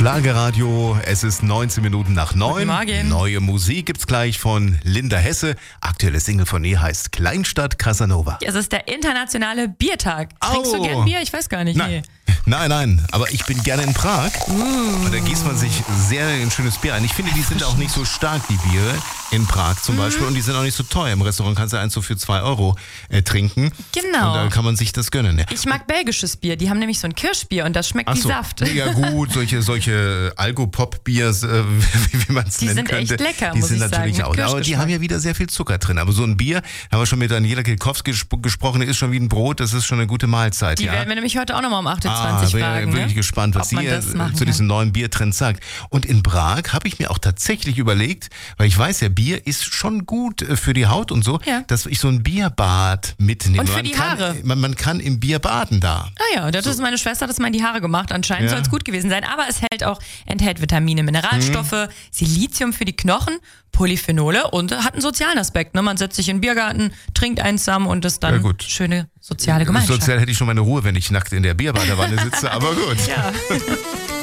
Schlagerradio, es ist 19 Minuten nach 9. Guten Morgen. Neue Musik gibt's gleich von Linda Hesse. Aktuelle Single von ihr heißt Kleinstadt Casanova. Es ist der internationale Biertag. Trinkst du gern Bier? Ich weiß gar nicht. Nein. Nein, aber ich bin gerne in Prag. Und da gießt man sich sehr ein schönes Bier ein. Ich finde, die sind auch nicht so stark, die Biere in Prag zum Beispiel. Und die sind auch nicht so teuer. Im Restaurant kannst du eins so für 2 Euro trinken. Genau. Und da kann man sich das gönnen. Ja. Ich mag belgisches Bier. Die haben nämlich so ein Kirschbier und das schmeckt wie Saft. Ja gut, solche Algopop-Biers, wie man es nennen könnte. Die sind echt lecker, die muss sind ich natürlich sagen. auch. Aber die haben ja wieder sehr viel Zucker drin. Aber so ein Bier, haben wir schon mit Daniela Kilkowski gesprochen, ist schon wie ein Brot. Das ist schon eine gute Mahlzeit. Die werden wir nämlich heute auch nochmal um 28 fragen. Bin wirklich gespannt, was sie zu diesem neuen Biertrend sagt. Und in Prag habe ich mir auch tatsächlich überlegt, weil ich weiß ja, Bier ist schon gut für die Haut und so, dass ich so ein Bierbad mitnehme. Und für die Haare. Man kann im Bier baden da. Ah ja, das ist meine Schwester, das mal in die Haare gemacht. Anscheinend soll es gut gewesen sein. Aber es enthält Vitamine, Mineralstoffe, Silizium für die Knochen, Polyphenole und hat einen sozialen Aspekt. Ne? Man setzt sich in den Biergarten, trinkt eins zusammen und ist dann schöne soziale Gemeinschaft. Sozial hätte ich schon meine Ruhe, wenn ich nackt in der Bierbadewanne sitze, aber gut. Ja.